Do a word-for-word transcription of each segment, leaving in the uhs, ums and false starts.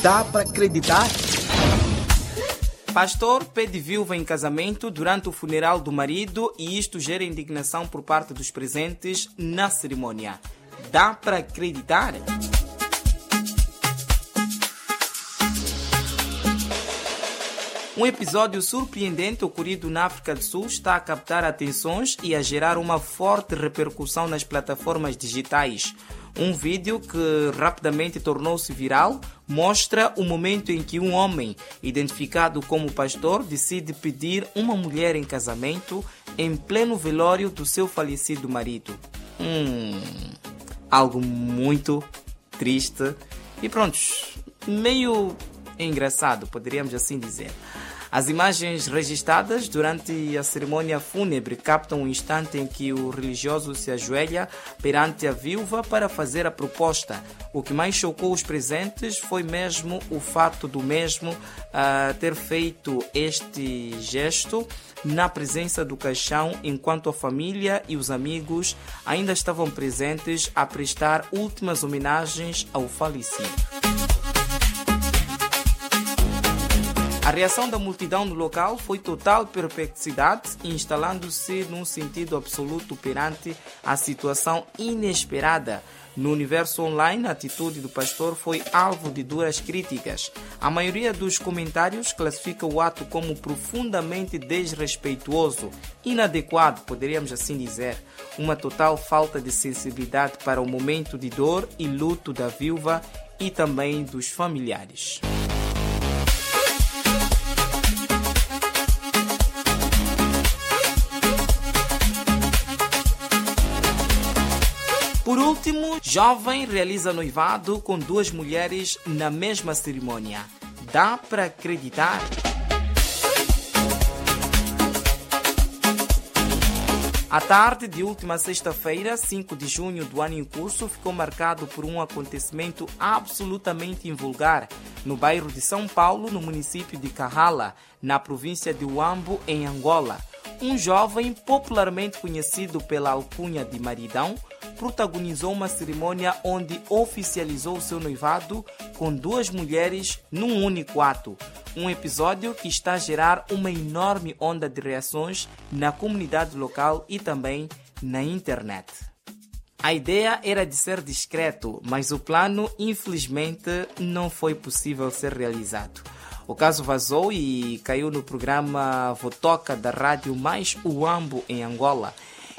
Dá para acreditar? Pastor pede viúva em casamento durante o funeral do marido e isto gera indignação por parte dos presentes na cerimônia. Dá para acreditar? Um episódio surpreendente ocorrido na África do Sul está a captar atenções e a gerar uma forte repercussão nas plataformas digitais. Um vídeo que rapidamente tornou-se viral mostra o momento em que um homem, identificado como pastor, decide pedir uma mulher em casamento em pleno velório do seu falecido marido. Hum, algo muito triste e pronto, meio engraçado, poderíamos assim dizer. As imagens registradas durante a cerimônia fúnebre captam o instante em que o religioso se ajoelha perante a viúva para fazer a proposta. O que mais chocou os presentes foi mesmo o fato do mesmo uh, ter feito este gesto na presença do caixão, enquanto a família e os amigos ainda estavam presentes a prestar últimas homenagens ao falecido. A reação da multidão no local foi total perplexidade, instalando-se num sentido absoluto perante a situação inesperada. No universo online, a atitude do pastor foi alvo de duras críticas. A maioria dos comentários classifica o ato como profundamente desrespeituoso, inadequado, poderíamos assim dizer, uma total falta de sensibilidade para o momento de dor e luto da viúva e também dos familiares. Por último, jovem realiza noivado com duas mulheres na mesma cerimônia. Dá para acreditar? A tarde de última sexta-feira, cinco de junho do ano em curso, ficou marcado por um acontecimento absolutamente invulgar no bairro de São Paulo, no município de Carrala, na província de Huambo, em Angola. Um jovem, popularmente conhecido pela alcunha de Maridão, protagonizou uma cerimônia onde oficializou seu noivado com duas mulheres num único ato. Um episódio que está a gerar uma enorme onda de reações na comunidade local e também na internet. A ideia era de ser discreto, mas o plano, infelizmente, não foi possível ser realizado. O caso vazou e caiu no programa Votoca da rádio Mais Huambo em Angola.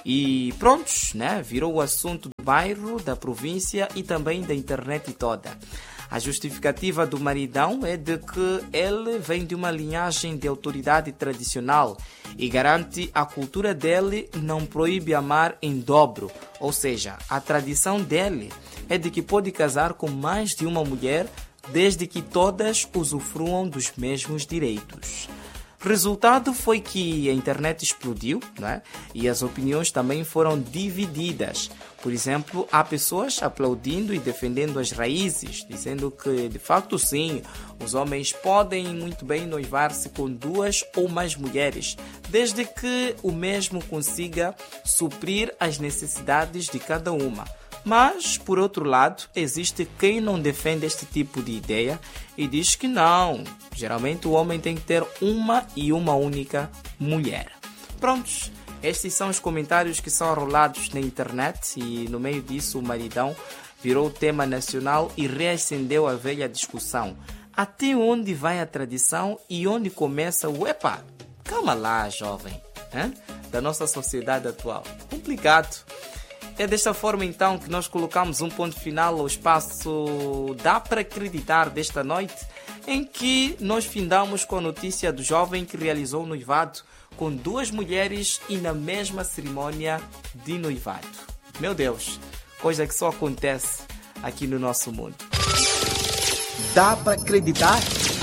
E prontos, né? Virou o assunto do bairro, da província e também da internet toda. A justificativa do Maridão é de que ele vem de uma linhagem de autoridade tradicional e garante a cultura dele não proíbe amar em dobro. Ou seja, a tradição dele é de que pode casar com mais de uma mulher desde que todas usufruam dos mesmos direitos. Resultado foi que a internet explodiu, né? E as opiniões também foram divididas. Por exemplo, há pessoas aplaudindo e defendendo as raízes, dizendo que, de facto, sim, os homens podem muito bem noivar-se com duas ou mais mulheres, desde que o mesmo consiga suprir as necessidades de cada uma. Mas, por outro lado, existe quem não defende este tipo de ideia e diz que não. Geralmente o homem tem que ter uma e uma única mulher. Prontos, estes são os comentários que são rolados na internet e no meio disso o Maridão virou tema nacional e reacendeu a velha discussão. Até onde vai a tradição e onde começa o epa? Calma lá, jovem, hein? Da nossa sociedade atual. Complicado. É desta forma então que nós colocamos um ponto final ao espaço Dá para Acreditar desta noite, em que nós findamos com a notícia do jovem que realizou o noivado com duas mulheres e na mesma cerimônia de noivado. Meu Deus, coisa que só acontece aqui no nosso mundo. Dá para acreditar?